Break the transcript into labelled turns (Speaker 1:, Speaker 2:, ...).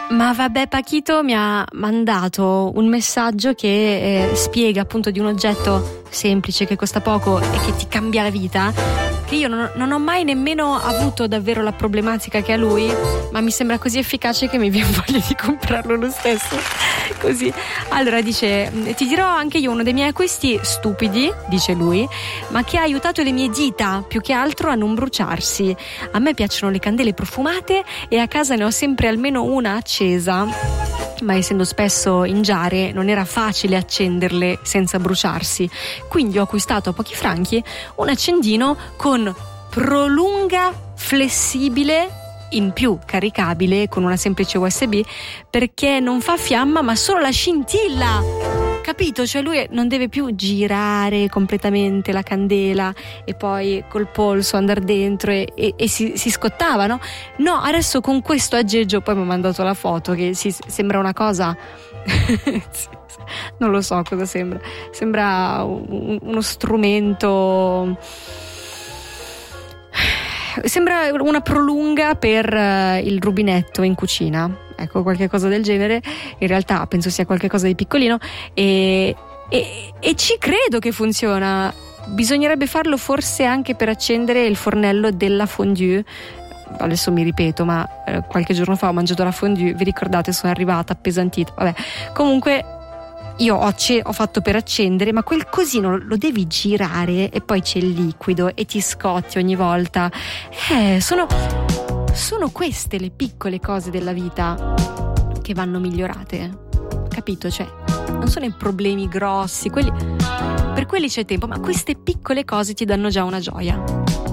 Speaker 1: Ma vabbè, Pachito mi ha mandato un messaggio che spiega appunto di un oggetto semplice che costa poco e che ti cambia la vita, che io non ho mai nemmeno avuto davvero la problematica che ha lui, ma mi sembra così efficace che mi viene voglia di comprarlo lo stesso. Così. Allora dice: ti dirò anche io uno dei miei acquisti stupidi, dice lui, ma che ha aiutato le mie dita più che altro a non bruciarsi. A me piacciono le candele profumate e a casa ne ho sempre almeno una accesa, ma essendo spesso in giare non era facile accenderle senza bruciarsi, quindi ho acquistato a pochi franchi un accendino con prolunga flessibile, in più caricabile con una semplice USB, perché non fa fiamma ma solo la scintilla, capito? Cioè lui non deve più girare completamente la candela e poi col polso andare dentro e si scottava, no? No, adesso con questo aggeggio, poi mi ha mandato la foto che sembra una cosa non lo so cosa sembra uno strumento, sembra una prolunga per il rubinetto in cucina, ecco, qualche cosa del genere. In realtà penso sia qualche cosa di piccolino e ci credo che funziona. Bisognerebbe farlo forse anche per accendere il fornello della fondue. Adesso mi ripeto, ma qualche giorno fa ho mangiato la fondue, vi ricordate? Sono arrivata appesantita, vabbè, comunque io ho fatto per accendere, ma quel cosino lo devi girare e poi c'è il liquido e ti scotti ogni volta. Sono queste le piccole cose della vita che vanno migliorate, capito? Cioè, non sono i problemi grossi, per quelli c'è tempo, ma queste piccole cose ti danno già una gioia.